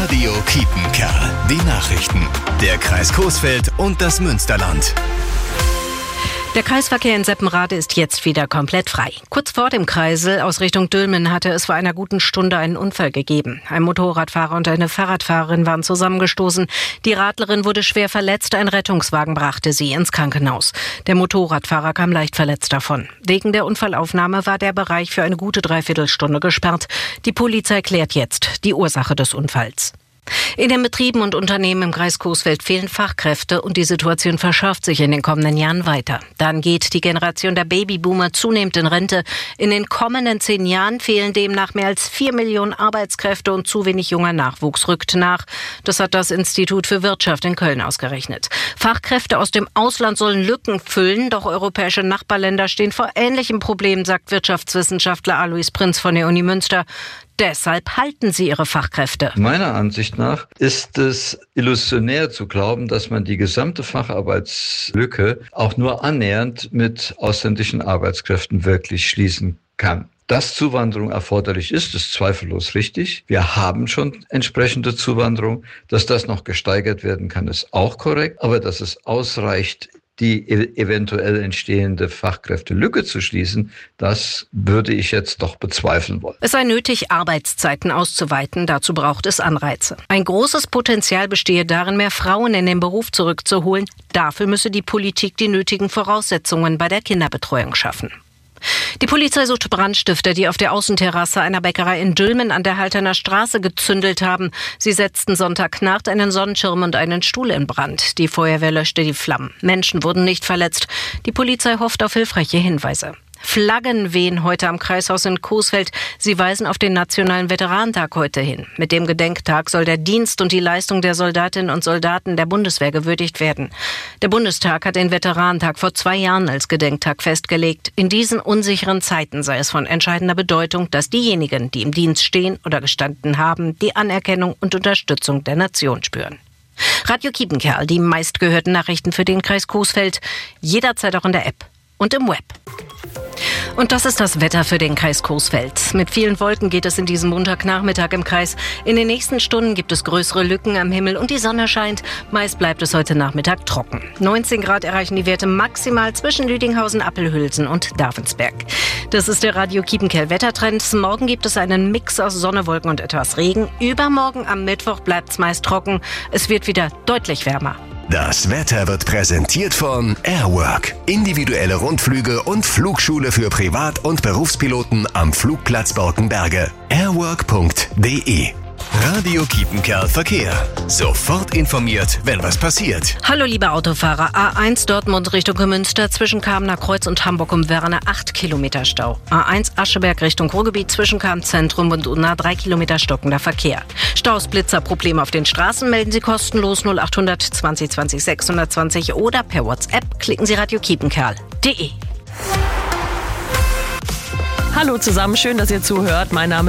Radio Kiepenkerl. Die Nachrichten. Der Kreis Coesfeld und das Münsterland. Der Kreisverkehr in Seppenrade ist jetzt wieder komplett frei. Kurz vor dem Kreisel aus Richtung Dülmen hatte es vor einer guten Stunde einen Unfall gegeben. Ein Motorradfahrer und eine Fahrradfahrerin waren zusammengestoßen. Die Radlerin wurde schwer verletzt. Ein Rettungswagen brachte sie ins Krankenhaus. Der Motorradfahrer kam leicht verletzt davon. Wegen der Unfallaufnahme war der Bereich für eine gute Dreiviertelstunde gesperrt. Die Polizei klärt jetzt die Ursache des Unfalls. In den Betrieben und Unternehmen im Kreis Coesfeld fehlen Fachkräfte und die Situation verschärft sich in den kommenden Jahren weiter. Dann geht die Generation der Babyboomer zunehmend in Rente. In den kommenden 10 Jahren fehlen demnach mehr als 4 Millionen Arbeitskräfte und zu wenig junger Nachwuchs rückt nach. Das hat das Institut für Wirtschaft in Köln ausgerechnet. Fachkräfte aus dem Ausland sollen Lücken füllen, doch europäische Nachbarländer stehen vor ähnlichen Problemen, sagt Wirtschaftswissenschaftler Alois Prinz von der Uni Münster. Deshalb halten sie ihre Fachkräfte. Meiner Ansicht nach ist es illusionär zu glauben, dass man die gesamte Facharbeitslücke auch nur annähernd mit ausländischen Arbeitskräften wirklich schließen kann. Dass Zuwanderung erforderlich ist zweifellos richtig. Wir haben schon entsprechende Zuwanderung. Dass das noch gesteigert werden kann, ist auch korrekt. Aber dass es ausreicht, die eventuell entstehende Fachkräftelücke zu schließen, das würde ich jetzt doch bezweifeln wollen. Es sei nötig, Arbeitszeiten auszuweiten. Dazu braucht es Anreize. Ein großes Potenzial bestehe darin, mehr Frauen in den Beruf zurückzuholen. Dafür müsse die Politik die nötigen Voraussetzungen bei der Kinderbetreuung schaffen. Die Polizei sucht Brandstifter, die auf der Außenterrasse einer Bäckerei in Dülmen an der Halterner Straße gezündelt haben. Sie setzten Sonntagnacht einen Sonnenschirm und einen Stuhl in Brand. Die Feuerwehr löschte die Flammen. Menschen wurden nicht verletzt. Die Polizei hofft auf hilfreiche Hinweise. Flaggen wehen heute am Kreishaus in Coesfeld. Sie weisen auf den Nationalen Veteranentag heute hin. Mit dem Gedenktag soll der Dienst und die Leistung der Soldatinnen und Soldaten der Bundeswehr gewürdigt werden. Der Bundestag hat den Veteranentag vor 2 Jahren als Gedenktag festgelegt. In diesen unsicheren Zeiten sei es von entscheidender Bedeutung, dass diejenigen, die im Dienst stehen oder gestanden haben, die Anerkennung und Unterstützung der Nation spüren. Radio Kiepenkerl, die meistgehörten Nachrichten für den Kreis Coesfeld, jederzeit auch in der App und im Web. Und das ist das Wetter für den Kreis Coesfeld. Mit vielen Wolken geht es in diesem Montagnachmittag im Kreis. In den nächsten Stunden gibt es größere Lücken am Himmel und die Sonne scheint. Meist bleibt es heute Nachmittag trocken. 19 Grad erreichen die Werte maximal zwischen Lüdinghausen, Appelhülsen und Davensberg. Das ist der Radio Kiepenkerl Wettertrend. Morgen gibt es einen Mix aus Sonne, Wolken und etwas Regen. Übermorgen am Mittwoch bleibt es meist trocken. Es wird wieder deutlich wärmer. Das Wetter wird präsentiert von Airwork. Individuelle Rundflüge und Flugschule für Privat- und Berufspiloten am Flugplatz Borkenberge. Airwork.de. Radio Kiepenkerl Verkehr. Sofort informiert, wenn was passiert. Hallo liebe Autofahrer. A1 Dortmund Richtung Münster zwischen Kamener Kreuz und Hamburg um Werne 8 Kilometer Stau. A1 Ascheberg Richtung Ruhrgebiet zwischen Kamp-Zentrum und Unna 3 Kilometer stockender Verkehr. Staus, Blitzer, Probleme auf den Straßen melden Sie kostenlos 0800 20 20 620 oder per WhatsApp klicken Sie radiokiepenkerl.de. Hallo zusammen, schön, dass ihr zuhört. Mein Name